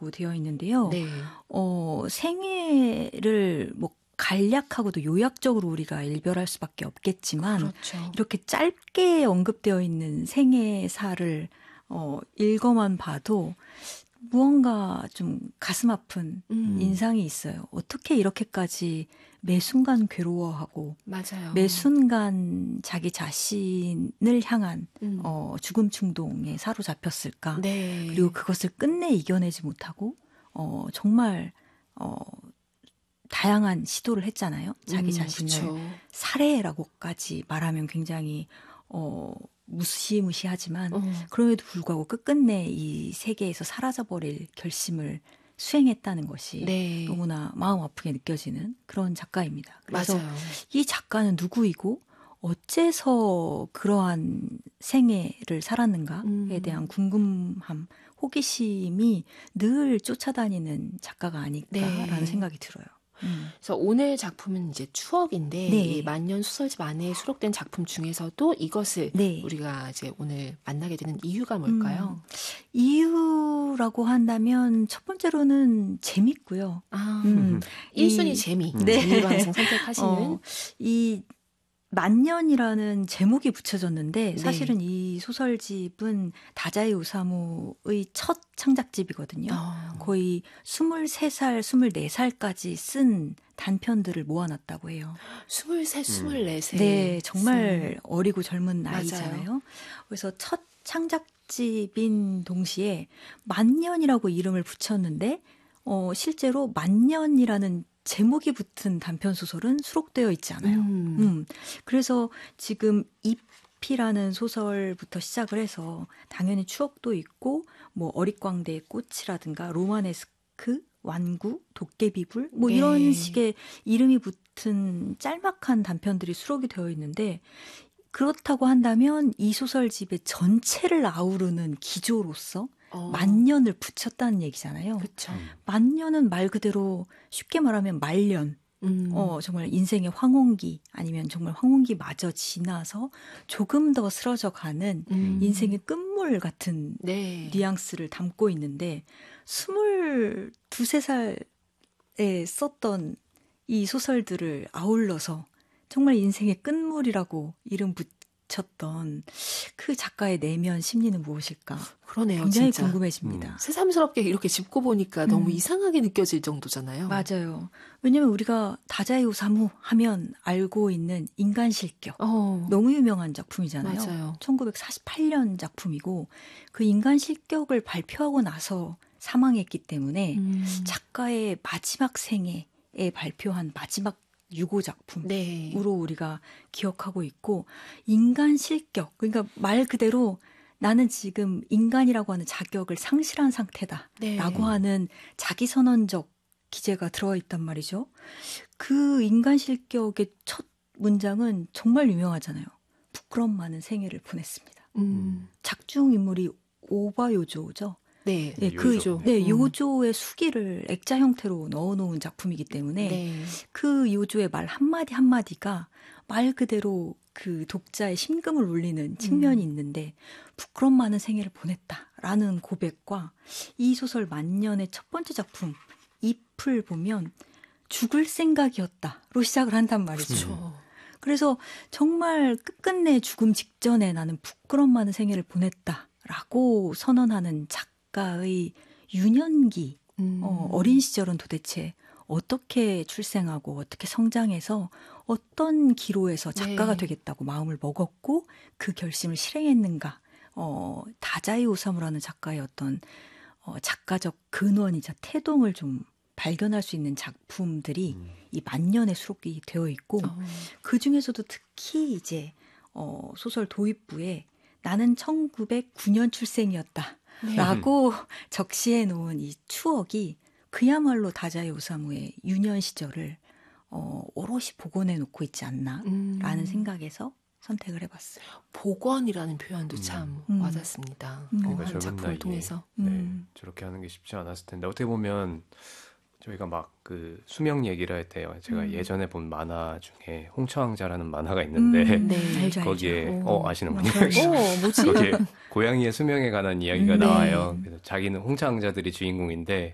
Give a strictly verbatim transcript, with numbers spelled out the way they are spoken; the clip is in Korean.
생애라고 되어 있는데요. 네. 어, 생애를 뭐 간략하고도 요약적으로 우리가 일별할 수밖에 없겠지만 그렇죠. 이렇게 짧게 언급되어 있는 생애사를 어, 읽어만 봐도 무언가 좀 가슴 아픈 음. 인상이 있어요. 어떻게 이렇게까지 매 순간 괴로워하고 맞아요. 매 순간 자기 자신을 향한 음. 어, 죽음 충동에 사로잡혔을까? 네. 그리고 그것을 끝내 이겨내지 못하고 어, 정말 어, 다양한 시도를 했잖아요. 자기 음, 자신을 그쵸. 살해라고까지 말하면 굉장히 어, 무시무시하지만 어. 그럼에도 불구하고 끝끝내 이 세계에서 사라져버릴 결심을 수행했다는 것이 네. 너무나 마음 아프게 느껴지는 그런 작가입니다. 그래서 맞아요. 이 작가는 누구이고 어째서 그러한 생애를 살았는가에 음. 대한 대한 궁금함, 호기심이 늘 쫓아다니는 작가가 아닐까라는 네. 생각이 들어요. 음. 그래서 오늘 작품은 이제 추억인데 네. 이 만년 수설집 안에 수록된 작품 중에서도 이것을 네. 우리가 이제 오늘 만나게 되는 이유가 뭘까요? 음, 이유라고 한다면 첫 번째로는 재밌고요. 아, 음, 일 순위 이- 재미. 네. 재미로 항상 선택하시는. 어, 이 만년이라는 제목이 붙여졌는데 네. 사실은 이 소설집은 다자이 오사무의 첫 창작집이거든요. 어. 거의 스물세 살, 스물네 살까지 쓴 단편들을 모아놨다고 해요. 스물셋, 스물넷에. 네, 정말 어리고 젊은 맞아요. 나이잖아요. 그래서 첫 창작집인 동시에 만년이라고 이름을 붙였는데 어, 실제로 만년이라는 제목이 붙은 단편 소설은 수록되어 있지 않아요. 음. 음, 그래서 지금 잎이라는 소설부터 시작을 해서 당연히 추억도 있고 뭐 어릿광대의 꽃이라든가 로마네스크, 완구, 도깨비불 뭐 네. 이런 식의 이름이 붙은 짤막한 단편들이 수록이 되어 있는데 그렇다고 한다면 이 소설집의 전체를 아우르는 기조로서 어. 만년을 붙였다는 얘기잖아요. 그쵸. 만년은 말 그대로 쉽게 말하면 말년. 음. 어, 정말 인생의 황혼기 아니면 정말 황혼기마저 지나서 조금 더 쓰러져 가는 음. 인생의 끝물 같은 네. 뉘앙스를 담고 있는데 스물두세 살에 썼던 이 소설들을 아울러서 정말 인생의 끝물이라고 이름 붙였던 그 작가의 내면 심리는 무엇일까? 그러네요, 굉장히 진짜. 궁금해집니다. 음. 새삼스럽게 이렇게 짚고 보니까 너무 음. 이상하게 느껴질 정도잖아요. 맞아요. 왜냐면 우리가 다자이 오사무 하면 알고 있는 인간 실격. 어. 너무 유명한 작품이잖아요. 맞아요. 천구백사십팔 년 작품이고 그 인간 실격을 발표하고 나서 사망했기 때문에 음. 작가의 마지막 생애에 발표한 마지막 유고 작품으로 네. 우리가 기억하고 있고 인간 실격 그러니까 말 그대로 나는 지금 인간이라고 하는 자격을 상실한 상태다라고 네. 하는 자기선언적 기재가 들어있단 말이죠. 그 인간 실격의 첫 문장은 정말 유명하잖아요. 부끄럼 많은 생애를 보냈습니다. 음. 작중 인물이 오바요조죠. 네. 네, 그 요조. 네, 음. 요조의 수기를 액자 형태로 넣어놓은 작품이기 때문에 네. 그 요조의 말 한마디 한마디가 말 그대로 그 독자의 심금을 울리는 측면이 음. 있는데 부끄럼 많은 생애를 보냈다라는 고백과 이 소설 만년의 첫 번째 작품 잎을 보면 죽을 생각이었다로 시작을 한단 말이죠. 그렇죠. 그래서 정말 끝끝내 죽음 직전에 나는 부끄럼 많은 생애를 보냈다라고 선언하는 작가의 유년기 음. 어, 어린 시절은 도대체 어떻게 출생하고 어떻게 성장해서 어떤 기로에서 작가가 네. 되겠다고 마음을 먹었고 그 결심을 실행했는가. 어, 다자이 오사무라는 작가의 어떤 어, 작가적 근원이자 태동을 좀 발견할 수 있는 작품들이 음. 이 만년에 수록이 되어 있고 어. 그 중에서도 특히 이제 어, 소설 도입부에 나는 천구백구 년 출생이었다. 네. 라고 적시해 놓은 이 추억이 그야말로 다자이 오사무의 유년 시절을 어, 오롯이 복원해 놓고 있지 않나라는 음. 생각에서 선택을 해봤어요. 복원이라는 표현도 음. 참 음. 와닿습니다. 음. 어, 그러니까 한 젊은 작품을 나이에 통해서. 네, 음. 저렇게 하는 게 쉽지 않았을 텐데 어떻게 보면 저희가 막 그 수명 얘기를 할 때 제가 음. 예전에 본 만화 중에 홍차왕자라는 만화가 있는데 음, 네. 알죠, 거기에 알죠. 어 아시는군요. 어, 뭐지? 거기에 고양이의 수명에 관한 이야기가 음, 나와요. 네. 그래서 자기는 홍차왕자들이 주인공인데